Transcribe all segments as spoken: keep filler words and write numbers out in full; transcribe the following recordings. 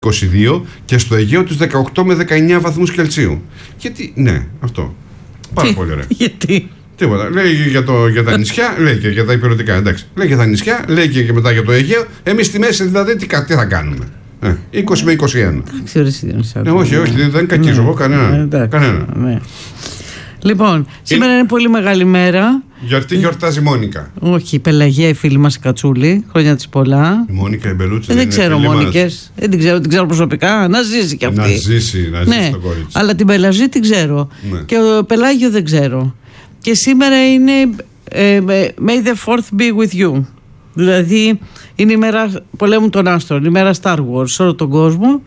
είκοσι δύο και στο Αιγαίο τους δεκαοκτώ με δεκαεννιά βαθμούς Κελσίου. Γιατί, ναι, αυτό. Πάρα Τι, πολύ ωραία. Γιατί. Τίποτα. Λέει για, το, για τα νησιά, λέει και για τα υπηρετικά. Εντάξει. Λέει για τα νησιά, λέει και, και μετά για το Αιγαίο. Εμείς στη μέση δηλαδή τι, τι θα κάνουμε. Ε, είκοσι με είκοσι ένα. Εντάξει, ορίστε. Ε, όχι, όχι, δεν κακίζω εγώ κανένα. Ε, κανένα. Ναι. Λοιπόν, σήμερα είναι... είναι πολύ μεγάλη μέρα. Γιατί γιορτάζει η Μόνικα. Όχι, η Πελαγία, η φίλη μας η Κατσούλη. Χρόνια της πολλά. Η Μόνικα, η Μπελούτσα. Ε, δεν ξέρω Μόνικες. Δεν την ξέρω, την ξέρω προσωπικά. Να ζήσει κι αυτή. Να ζήσει, να ζήσει ναι, το κορίτσι. Αλλά την Πελαζή την ξέρω. Ναι. Και ο Πελάγιο δεν ξέρω. Και σήμερα είναι ε, May the fourth be with you. Δηλαδή είναι η μέρα πολέμου των άστρων, η μέρα Star Wars σε όλο τον κόσμο.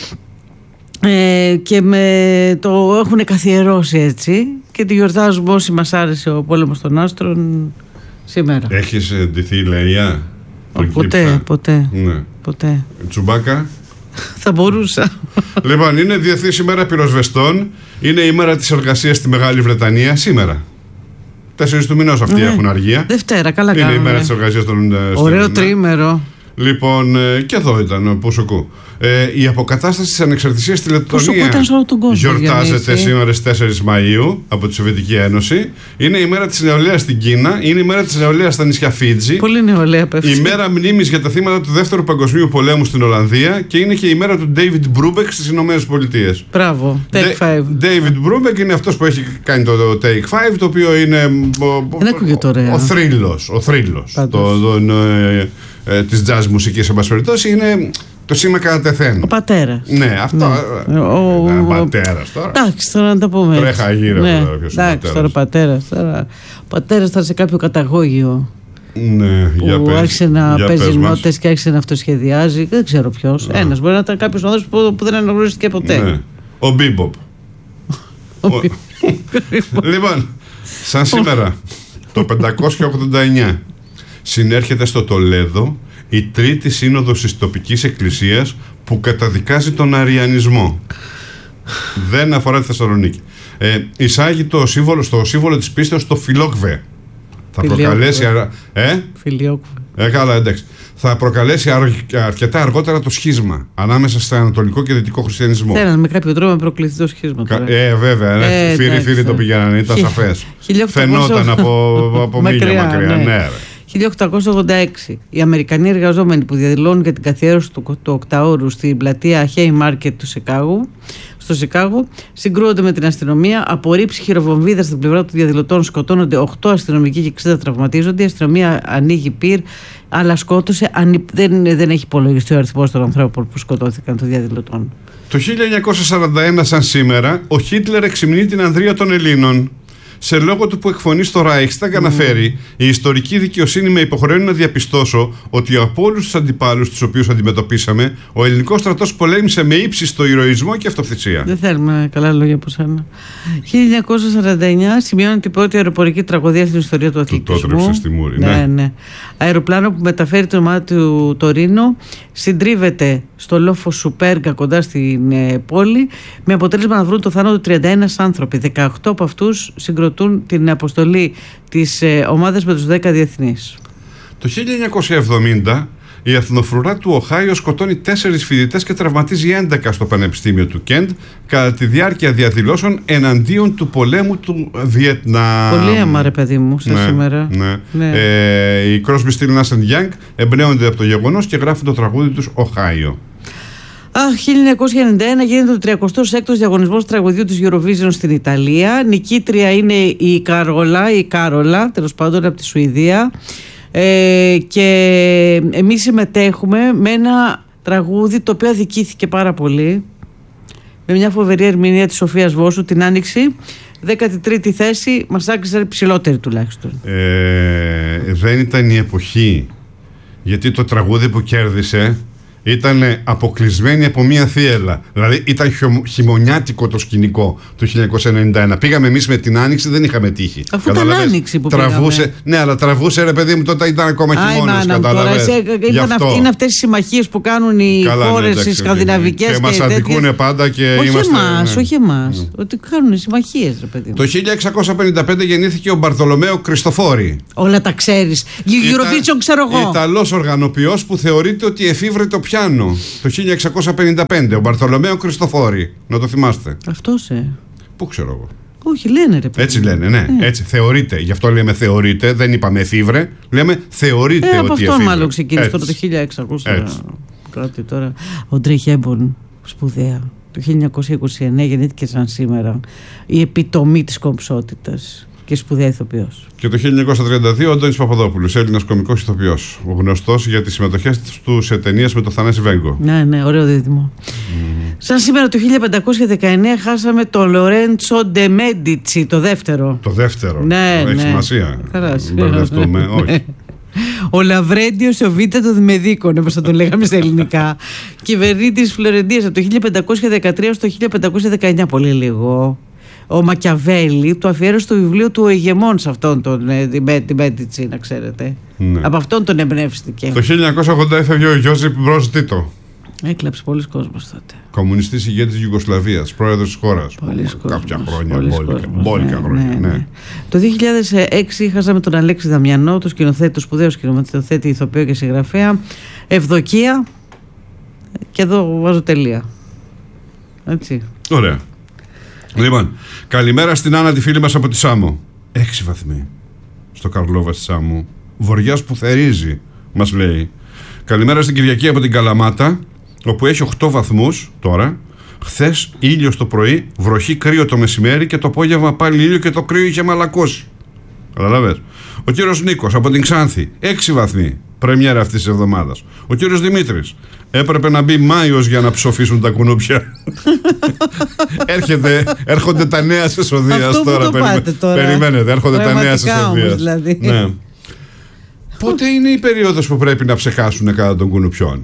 Ε, και με το έχουν καθιερώσει έτσι και τη γιορτάζουμε όσοι μας άρεσε ο πόλεμος των άστρων σήμερα. Έχεις ντυθεί Λέια? Ποτέ, ποτέ, ναι. ποτέ. Τσουμπάκα? Θα μπορούσα. Λοιπόν, είναι Διεθνής ημέρα πυροσβεστών. Είναι η μέρα της εργασίας στη Μεγάλη Βρετανία σήμερα. Τέσσερις του μηνός αυτοί ναι. έχουν αργία. Δευτέρα, καλά κάνουμε. Είναι η μέρα της εργασίας των... Ωραίο στην... τρίμερο. Λοιπόν, και εδώ ήταν ο Πουσοκού. Ε, η αποκατάσταση της ανεξαρτησίας στη Λεττονία γιορτάζεται σήμερα στις τέσσερις Μαΐου από τη Σοβιετική Ένωση. Είναι η μέρα της νεολαίας στην Κίνα. Είναι η μέρα της νεολαίας στα νησιά Φίτζι. Πολύ νεολαία πέφτει. Η μέρα μνήμης για τα θύματα του Δεύτερου Παγκοσμίου Πολέμου στην Ολλανδία. Και είναι και η μέρα του David Brubeck στις Ηνωμένες Πολιτείες. Μπράβο, Take five. David Brubeck είναι αυτός που έχει κάνει το Take five, το οποίο είναι ο, ο θρύλος. Ο θρύλος ε, της jazz μουσικής, σε πάση περιπτώσει, είναι το σήμα κατά τεθέν. Ο πατέρας. Ναι, αυτό. Ναι. Ο, ο πατέρας τώρα. Εντάξει, τώρα να τα πούμε. Τρέχα γύρω. Ναι. Εντάξει, τώρα ο πατέρας. Τώρα, ο πατέρας ήταν σε κάποιο καταγόγιο. Ναι, που για πες, άρχισε να για παίζει νότες και άρχισε να αυτοσχεδιάζει. Δεν ξέρω ποιος. Ναι. Ένας. Μπορεί να ήταν κάποιος άνθρωπος που, που δεν αναγνωρίστηκε ποτέ. Ναι. Ο Μπίμποπ. ο... Λοιπόν, σαν σήμερα το πεντακόσια ογδόντα εννιά συνέρχεται στο Τολέδο η τρίτη σύνοδος της τοπικής εκκλησίας που καταδικάζει τον αριανισμό. Δεν αφορά τη Θεσσαλονίκη. Ε, εισάγει το σύμβολο, στο σύμβολο της πίστεως το φιλόκβε. Θα προκαλέσει... Ε? Φιλιόκβε. Ε, καλά, εντάξει. Θα προκαλέσει αρκετά αργότερα το σχίσμα ανάμεσα στο ανατολικό και δυτικό χριστιανισμό. Θέλανε με κάποιο τρόπο να προκληθεί το σχίσμα. Κα... Ε, βέβαια. Ε, φίλοι, φίλοι το πηγαίνανε, ήταν σαφές. Φαινόταν από, από μίλια μακριά. Ναι. Ναι, χίλια οκτακόσια ογδόντα έξι οι Αμερικανοί εργαζόμενοι που διαδηλώνουν για την καθιέρωση του, του οκταώρου στην πλατεία Haymarket του Σικάγου, στο Σικάγο, συγκρούονται με την αστυνομία. Από ρήψη χειροβομβίδας στην πλευρά των διαδηλωτών σκοτώνονται οκτώ αστυνομικοί και εξήντα τραυματίζονται. Η αστυνομία ανοίγει πυρ, αλλά σκότωσε. Ανι... Δεν, δεν έχει υπολογιστεί ο αριθμός των ανθρώπων που σκοτώθηκαν των διαδηλωτών. Το χίλια εννιακόσια σαράντα ένα, σαν σήμερα, ο Χίτλερ εξυμνεί την ανδρεία των Ελλήνων. Σε λόγο του που εκφωνεί στο Reichstag αναφέρει: η ιστορική δικαιοσύνη με υποχρεώνει να διαπιστώσω ότι από όλους τους αντιπάλους τους οποίους αντιμετωπίσαμε, ο ελληνικός στρατός πολέμησε με ύψιστο ηρωισμό και αυτοθυσία. Δεν θέλουμε καλά λόγια από σένα. χίλια εννιακόσια σαράντα εννιά σημειώνει την πρώτη αεροπορική τραγωδία στην ιστορία του αθλητισμού. Του το έτρεψε στη Μούρη. Ναι, ναι. ναι. Αεροπλάνο που μεταφέρει το μάτι του Τωρίνο συντρίβεται στο λόφο Σουπέργα κοντά στην ε, πόλη, με αποτέλεσμα να βρουν το θάνατο τριάντα ένα άνθρωποι. δεκαοκτώ από αυτούς συγκροτούν την αποστολή της ε, ομάδας με τους δέκα διεθνείς. Το χίλια εννιακόσια εβδομήντα η εθνοφρουρά του Οχάιο σκοτώνει τέσσερις φοιτητές και τραυματίζει έντεκα στο Πανεπιστήμιο του Κέντ κατά τη διάρκεια διαδηλώσεων εναντίον του πολέμου του Βιετνάμ. Πολύ αίμα, ρε παιδί μου, σε ναι, σήμερα. Ναι. Ναι. Ε, οι Crosby, Stills, Nash and Young εμπνέονται από το γεγονός και γράφουν το τραγούδι τους Οχάιο. Αχ, χίλια εννιακόσια ενενήντα ένα γίνεται το τριακοστός έκτος διαγωνισμός τραγουδιού της Eurovision στην Ιταλία. Νικήτρια είναι η Καρόλα, η Κάρολα, τέλος πάντων, από τη Σουηδία. Ε, και εμείς συμμετέχουμε με ένα τραγούδι το οποίο αδικήθηκε πάρα πολύ, με μια φοβερή ερμηνεία της Σοφίας Βόσου την Άνοιξη. δέκατη τρίτη θέση, μας άκρισαν ψηλότερη τουλάχιστον. ε, Δεν ήταν η εποχή, γιατί το τραγούδι που κέρδισε ήταν αποκλεισμένη από μία θύελλα. Δηλαδή ήταν χειμωνιάτικο το σκηνικό του χίλια εννιακόσια ενενήντα ένα. Πήγαμε εμείς με την Άνοιξη, δεν είχαμε τύχει. Αφού ήταν Άνοιξη που τραβούσε, πήγαμε. Ναι, αλλά τραβούσε, ρε παιδί μου, τότε ήταν ακόμα χειμώνας. Κατάλαβες. Είναι αυτές οι συμμαχίες που κάνουν οι χώρες οι σκανδιναβικές. Και, και μας αδικούνε πάντα και όχι είμαστε. Εμάς, ναι. όχι εμάς. Mm. Ότι κάνουν συμμαχίες, ρε παιδί μου. Το χίλια εξακόσια πενήντα πέντε γεννήθηκε ο Μπαρτολομαίο Κριστοφόρη. Όλα τα ξέρεις. Eurovision ξέρω εγώ. Ιταλός οργανοποιός που θεωρείται ότι εφήβρε το πιάνο Μαρκιάνο το χίλια εξακόσια πενήντα πέντε. Ο Μπαρτολομαίο Κριστοφόρη. Να το θυμάστε. Αυτός, ε. Πού ξέρω εγώ. Όχι, λένε ρε παιδί. Έτσι λένε, ναι. Ε. Έτσι θεωρείται. Γι' αυτό λέμε θεωρείται. Δεν είπαμε εφήβρε. Λέμε θεωρείται ε, ότι από εφήβρε. Αυτό μάλλον ξεκίνησε τώρα το χίλια εξακόσια. Έτσι. Κάτι τώρα. Ο Ντρέι Χέμπορν, σπουδαία. Το χίλια εννιακόσια είκοσι εννέα γεννήθηκε σαν σήμερα. Η επιτομή της κομψότητας. Και σπουδαία ηθοποιός. Και το χίλια εννιακόσια τριάντα δύο ο Αντώνης Παπαδόπουλος, Έλληνας κωμικός ηθοποιός. Ο γνωστός για τις συμμετοχές του σε ταινίες με τον Θανάση Βέγκο. Ναι, ναι, ωραίο δίδυμο. Mm. Σαν σήμερα το χίλια πεντακόσια δεκαεννέα χάσαμε τον Λορέντσο ντε Μέντιτσι, το δεύτερο. Το δεύτερο. Ναι, έχει ναι. σημασία. Καλά, μπερδευτούμε, όχι. Ο Λαβρέντιος ο Β' των Δημεδίκων, όπως θα τον λέγαμε στα ελληνικά. Κυβερνήτης Φλωρεντίας από το χίλια πεντακόσια δεκατρία στο χίλια πεντακόσια δεκαεννέα, πολύ λίγο. Ο Μακιαβέλη του αφιέρωσε το βιβλίο του ο ηγεμόν σε αυτόν τον ε, τη Μέντιτσι, να ξέρετε. Ναι. Από αυτόν τον εμπνεύστηκε. Το χίλια εννιακόσια ογδόντα έφευγε ο Γιώζεφ Μπρος Τίτο. Έκλαψε πολλοί κόσμος τότε. Κομμουνιστής ηγέτης της Ιουγκοσλαβίας, πρόεδρος της χώρας. Κάποια χρόνια, μπόλικα, μπόλικα ναι, χρόνια. Ναι, ναι. Ναι. Το δύο χιλιάδες έξι χάσαμε τον Αλέξη Δαμιανό, το σκηνοθέτη, το σπουδαίο σκηνοθέτη, ηθοποιό και συγγραφέα. Ευδοκία. Και εδώ βάζω τελεία. Έτσι. Ωραία. Λοιπόν, καλημέρα στην Άννα, τη φίλη μας από τη Σάμο. Έξι βαθμοί στο Καρλόβα στη Σάμο. Βοριάς που θερίζει, μας λέει. Καλημέρα στην Κυριακή από την Καλαμάτα, όπου έχει οκτώ βαθμούς τώρα. Χθες ήλιο το πρωί, βροχή, κρύο το μεσημέρι και το απόγευμα πάλι ήλιο και το κρύο είχε μαλακώσει. Καταλαβες. Ο κύριος Νίκος από την Ξάνθη, έξι βαθμοί. Πρεμιέρα αυτής της εβδομάδας. Ο κύριος Δημήτρης, έπρεπε να μπει Μάιος για να ψοφήσουν τα κουνούπια. Έρχεται, έρχονται τα νέα της εσοδείας τώρα. Περιμέ... τώρα. Περιμένετε, έρχονται τα νέα της εσοδείας. Δηλαδή. Ναι. Πότε είναι η περίοδος που πρέπει να ψεκάσουν κατά των κουνουπιών?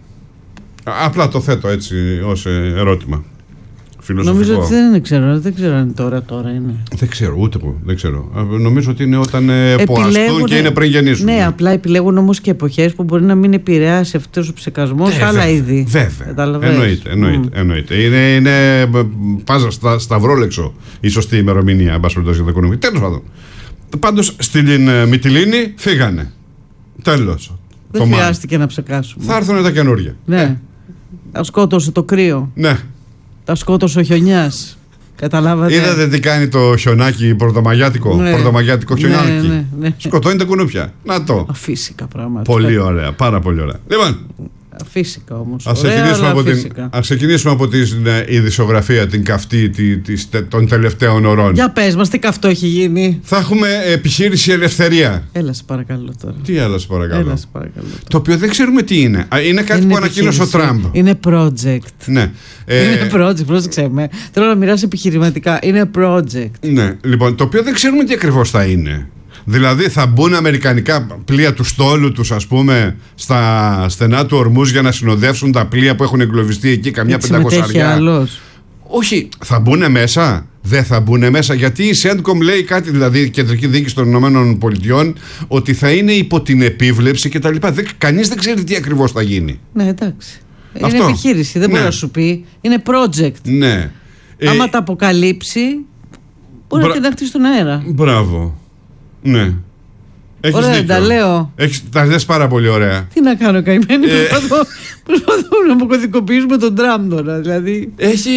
Απλά το θέτω έτσι ως ερώτημα. Νομίζω ότι δεν ξέρω, δεν ξέρω αν τώρα, τώρα είναι. Δεν ξέρω, ούτε εγώ. Δεν ξέρω. Νομίζω ότι είναι όταν ποαστούν και είναι πριν γεννήσουν. Ναι, απλά επιλέγουν όμως και εποχές που μπορεί να μην επηρεάσει αυτός ο ψεκασμός ε, άλλα είδη. Βέβαια. Εννοείται. εννοείται, mm. εννοείται. Είναι, είναι πάζα στα, σταυρόλεξο η σωστή ημερομηνία. Εν πάση περιπτώσει για τα κουνούπια. Τέλος πάντων. Πάντως στην Μυτιλήνη φύγανε. Τέλος. Δεν χρειάστηκε να ψεκάσουμε. Θα έρθουν τα καινούργια. Ναι. Ε. Σκότωσε το κρύο. Ναι. Τα σκότωσε ο χιονιάς. Καταλάβατε. Είδατε τι κάνει το χιονάκι πρωτομαγιάτικο. Ναι. Πρωτομαγιάτικο χιονάκι. Ναι, ναι, ναι. Σκοτώνει τα κουνούπια. Να το. Αφύσικα πράγματα. Πολύ ωραία. Πάρα πολύ ωραία. Λοιπόν. Φύσικα όμως. Ας ξεκινήσουμε, από την, ας ξεκινήσουμε από την ειδησιογραφία, την καυτή τη, τη, των τελευταίων ωρών. Για πες μας, τι καυτό έχει γίνει. Θα έχουμε επιχείρηση Ελευθερία. Έλα σε παρακαλώ τώρα. Τι έλα σε παρακαλώ. Έλα σε παρακαλώ τώρα. Το οποίο δεν ξέρουμε τι είναι. Είναι κάτι είναι που ανακοίνωσε ο Τραμπ. Είναι project. Ναι. Είναι project, πρόσεξε. Θέλω να μοιράσω επιχειρηματικά. Είναι project. Ναι, λοιπόν, το οποίο δεν ξέρουμε τι ακριβώς θα είναι. Δηλαδή θα μπουν αμερικανικά πλοία του στόλου τους, ας πούμε, στα στενά του Ορμούζ για να συνοδεύσουν τα πλοία που έχουν εγκλωβιστεί εκεί, καμιά πεντακόσαρια. Όχι, θα μπουν μέσα. Δεν θα μπουν μέσα, γιατί η Σέντκομ λέει κάτι, δηλαδή η Κεντρική Διοίκηση των Ηνωμένων Πολιτειών, ότι θα είναι υπό την επίβλεψη κτλ. Κανείς δεν ξέρει τι ακριβώς θα γίνει. Ναι, εντάξει. Αυτό. Είναι επιχείρηση, δεν ναι. μπορεί να σου πει. Είναι project. Ναι. Άμα ε... τα αποκαλύψει, μπορεί Μπρα... να την αχτίσει στον αέρα. Μπράβο. Ναι. Έχεις ωραία, δίκιο. Τα λέω. Έχεις, τα λες πάρα πολύ ωραία. Τι να κάνω, καημένη. Ε... Προσπαθώ να αποκωδικοποιήσουμε τον Τραμπ τώρα. Δηλαδή. Έχει.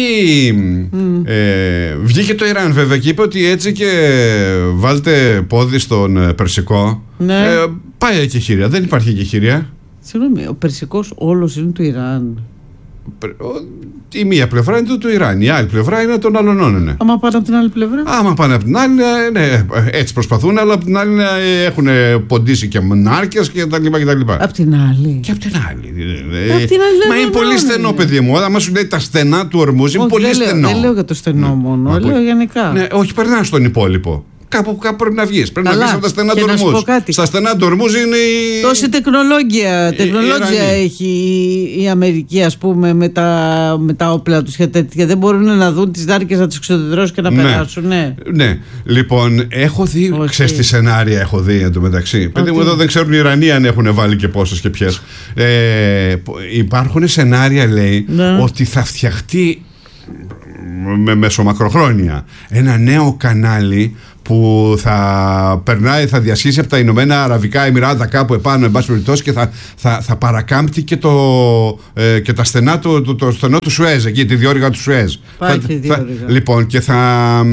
Mm. Ε, βγήκε το Ιράν βέβαια και είπε ότι έτσι και βάλτε πόδι στον Περσικό. Ναι. Ε, πάει εκεχηρία. Δεν υπάρχει εκεχηρία. Συγγνώμη, ο Περσικός όλος είναι του Ιράν. Η μία πλευρά είναι του, του Ιράν, η άλλη πλευρά είναι των αλλωνών. Ναι. Άμα πάνε από την άλλη πλευρά. Άμα πάνε από την άλλη, ναι, έτσι προσπαθούν, αλλά από την άλλη έχουν ποντίσει και μνάρκες και τα λοιπά και τα λοιπά. Απ' την άλλη. Και απ' την άλλη. Απ' την άλλη Μα είναι πολύ στενό, παιδί μου. Άμα σου λέει τα στενά του Ορμούζ, είναι πολύ στενό. Δεν λέω για το στενό μόνο, λέω γενικά. Ναι, όχι, περνά στον υπόλοιπο. Κάπου, κάπου πρέπει να βγεις. Πρέπει Καλά. να βγεις από τα στενά του Ορμούζ. Στα στενά του Ορμούζ είναι η... Τόση τεχνολόγια, τεχνολόγια έχει η Αμερική, ας πούμε, με τα, με τα όπλα τους και τέτοια. Δεν μπορούν να δουν τις δάρκες να τους ξεδρώσουν και να ναι. περάσουν. Ναι. ναι. Λοιπόν, έχω δει, okay. ξέρεις τι σενάρια έχω δει εντωμεταξύ. Okay. Παιδί μου, εδώ δεν ξέρουν οι Ιρανοί αν έχουν βάλει και πόσες και ποιες. Ε, υπάρχουν σενάρια, λέει, ναι. ότι θα φτιαχτεί με μεσομακροχρόνια ένα νέο κανάλι που θα περνάει, θα διασχίσει από τα Ηνωμένα Αραβικά Εμιράτα κάπου επάνω, εν πάση περιπτώσει, και θα, θα, θα παρακάμπτει και, το, ε, και τα στενά του, το, το στενό του Σουέζ, εκεί, τη διόρυγα του Σουέζ. Πάει θα, και διόρυγα. Θα, λοιπόν, και θα,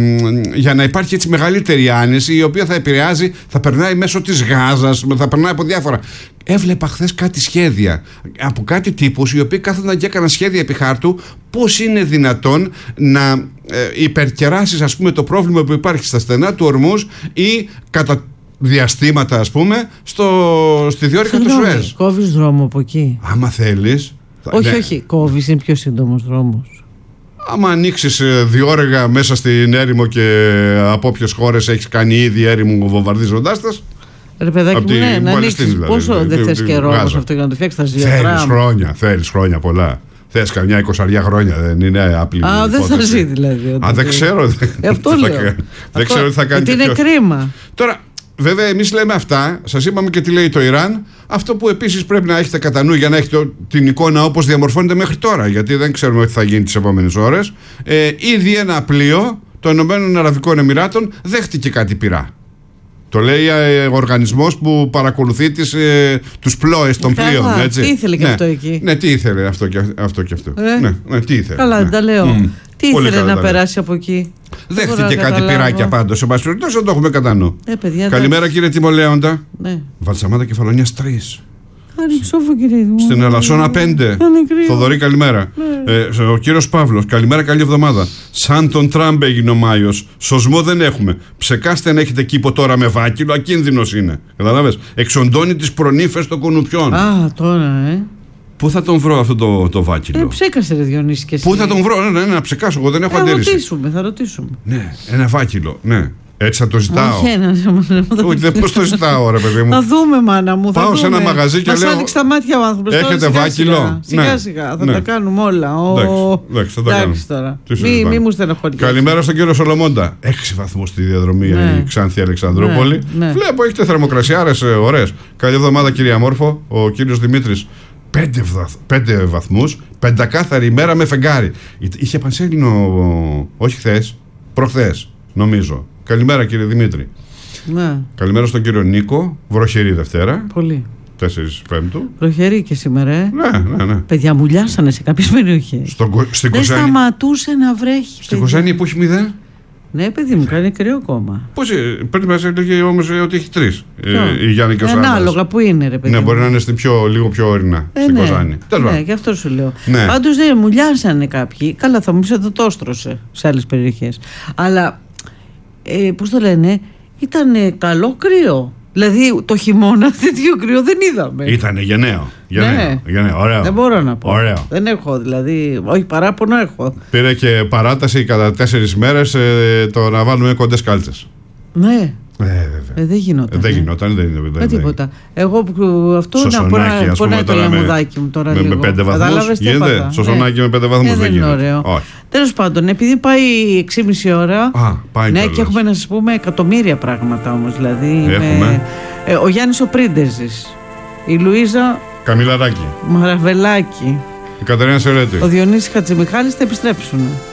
για να υπάρχει έτσι μεγαλύτερη άνεση, η οποία θα επηρεάζει, θα περνάει μέσω της Γάζας, θα περνάει από διάφορα. Έβλεπα χθες κάτι σχέδια από κάτι τύπους οι οποίοι κάθονταν και έκαναν σχέδια επί χάρτου πώς είναι δυνατόν να ε, υπερκεράσεις, ας πούμε, το πρόβλημα που υπάρχει στα στενά του Ορμούζ ή κατά διαστήματα, ας πούμε, στο, στη διόρυγα του Σουέζ. Κόβεις δρόμο από εκεί. Άμα θέλεις. Όχι, ναι. όχι, κόβεις, είναι πιο σύντομος δρόμος. Άμα ανοίξεις διόρυγα μέσα στην έρημο και από όποιες χώρες έχεις κάνει ήδη έρημο βομβαρδίζοντάς τας. Ρε παιδάκι μου, ναι, να ανοίξεις. Δηλαδή, Πόσο δηλαδή, δεν θες καιρό όμως αυτό για να το φτιάξεις τα ζυγατράμ. Θέλεις χρόνια, θέλεις χρόνια πολλά. Θες καμιά εικοσαριά χρόνια, δεν είναι απλή. Α, δεν θα ζει δηλαδή. Α, δεν ξέρω. Ε, αυτό λέω. Δεν ξέρω τι θα κάνει. Γιατί είναι κρίμα. Τώρα, βέβαια, εμείς λέμε αυτά, σας είπαμε και τι λέει το Ιράν. Αυτό που επίσης πρέπει να έχετε κατά νου για να έχετε την εικόνα όπως διαμορφώνεται μέχρι τώρα, γιατί δεν ξέρουμε τι θα γίνει τις επόμενες ώρες. Ε, ήδη ένα πλοίο των Ηνωμένων Αραβικών Εμιράτων δέχτηκε κάτι πυρά. Το λέει ε, ο οργανισμός που παρακολουθεί τις, ε, τους πλώες των Καλά, πλοίων. Έτσι. Τι ήθελε και ναι. αυτό εκεί. Ναι, τι ήθελε αυτό και αυτό. Και αυτό. Ε. Ναι, ναι, τι ήθελε. Καλά, ναι. δεν τα λέω. Mm. Τι Πολύ ήθελε καλά να τα περάσει από εκεί. Δέχτηκε κάτι πυράκια πάντως. Σε πάση περιπτώσει, δεν το έχουμε κατά νου. Ε, παιδιά, Καλημέρα, κύριε Τιμολέοντα. Ναι. Βαλσαμάτα Κεφαλονιάς τρεις. Ανοιξόφω, κύριε μου. Στην Ελασσόνα πέντε. Θοδωρή, καλημέρα. Ναι. Ε, ο κύριος Παύλος, καλημέρα, καλή εβδομάδα. Σαν τον Τραμπ έγινε ο Μάιος. Σωσμό δεν έχουμε. Ψεκάστε αν έχετε κήπο τώρα με βάκυλο, ακίνδυνος είναι. Καταλάβες. Εξοντώνει τις προνύφες των κουνουπιών. Α, τώρα, ε. Πού θα τον βρω αυτό το, το βάκυλο. Ε, ψέκασε, ρε Διονύση, και εσύ. Πού θα τον βρω, ναι, ναι, ναι, να ψεκάσω. Εγώ δεν έχω θα αντίρρηση. Θα ρωτήσουμε, θα ρωτήσουμε. Ναι, ένα βάκυλο, ναι. Έτσι θα το ζητάω. Όχι ένα, Όχι, πώς το ζητάω, ρε παιδί μου. Θα δούμε, μάνα μου. Θα Πάω δούμε. σε ένα μαγαζί και μας λέω. Μας άνοιξε τα μάτια ο άνθρωπος. Έχετε τώρα, σιγά, βάκυλο. Σιγά, σιγά, ναι. σιγά. Θα ναι. τα κάνουμε όλα. Ο... Εντάξει, θα τα κάνουμε. Τώρα. Μη, μη, μη μου στενοχωρείτε. Καλημέρα στον κύριο Σολομόντα. Έξι βαθμούς στη διαδρομή, ναι. η Ξάνθη Αλεξανδρούπολη. Ναι, ναι. Βλέπω, έχετε θερμοκρασιάρες ωραίες. Καλή εβδομάδα, κυρία Μόρφο. Ο κύριος Δημήτρης. Πέντε, βαθ, πέντε βαθμούς, πεντακάθαρη ημέρα με φεγγάρι. Είχε πανσέλινο, όχι χθες, προχθές, νομίζω. Καλημέρα, κύριε Δημήτρη. Ναι. Καλημέρα στον κύριο Νίκο. Βροχερή Δευτέρα. Πολύ. τέσσερις Πέμπτου. Βροχερή και σήμερα, ε. Ναι, ναι, ναι. Παιδιά μου λιάσανε σε κάποιες περιοχές. Στον, στην Δεν Κοζάνη. σταματούσε να βρέχει. Στην Κοζάνη που έχει μηδέν. Ναι, παιδί μου, κάνει κρύο ακόμα. Πώς, πριν μας έλεγε όμως ότι έχει τρεις. Ε, η Γιάννη και ο Σάρας. Ανάλογα που είναι, ρε παιδί. Ναι, μου. μπορεί να είναι στην πιο, λίγο πιο ορεινά. Ε, στην ναι. Κοζάνη. Ναι, γι' αυτό σου λέω. Ναι. Πάντως δεν μου λιάσανε κάποιοι. Καλά, θα μου πεις ότι το έστρωσε σε άλλες περιοχές. Αλλά, ε, πώς το λένε, ήταν καλό κρύο. Δηλαδή το χειμώνα τέτοιο κρύο δεν είδαμε. Ήτανε γενναίο. Γενναίο. Ναι. γενναίο. Ωραίο. Δεν μπορώ να πω. Ωραίο. Δεν έχω δηλαδή. Όχι, παράπονο έχω. Πήρε και παράταση κατά τέσσερις μέρες ε, το να βάλουμε κοντές κάλτσες. Ναι. Ε, βέβαια. Ε, δεν γινόταν. Ε, δεν ε. γινόταν, δεν είναι. Με τίποτα. Εγώ που αυτό Σωσονάκι, να ας πω πούμε, να το τώρα με- λαμουδάκι μου τώρα με, λίγο. με πέντε βαθμούς. Κατάλαβες τι Γίνεται. έπαθα. Σωσονάκι Ναι. με πέντε βαθμούς Ε, δεν δεν είναι γίνεται. ωραίο. Όχι. Τέλος πάντων, επειδή πάει έξι και μισή ώρα. Α, πάει ναι, κιόλας. και έχουμε να σας πούμε εκατομμύρια πράγματα όμως. Δηλαδή, Έχουμε. με, ε, ο Γιάννης ο Πρίντεζης, η Λουίζα Καμιλαράκη. Μαραβελάκη, Η Κατερίνα Σερέτη. ο Διονύσης Χατζημιχάλης θα επιστρέψουν.